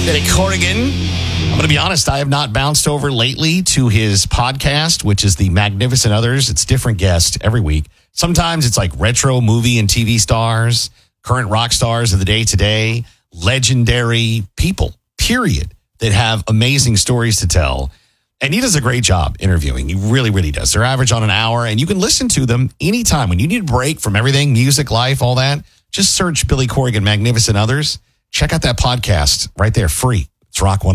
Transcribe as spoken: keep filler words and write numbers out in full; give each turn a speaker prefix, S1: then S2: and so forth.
S1: Billy Corrigan. I'm going to be honest, I have not bounced over lately to his podcast, which is The Magnificent Others. It's different guests every week. Sometimes it's like retro movie and T V stars, current rock stars of the day today, legendary people, period, that have amazing stories to tell. And he does a great job interviewing. He really, really does. They're average on an hour, and you can listen to them anytime. When you need a break from everything, music, life, all that, just search Billy Corrigan, Magnificent Others. Check out that podcast right there, free. It's Rock one oh one.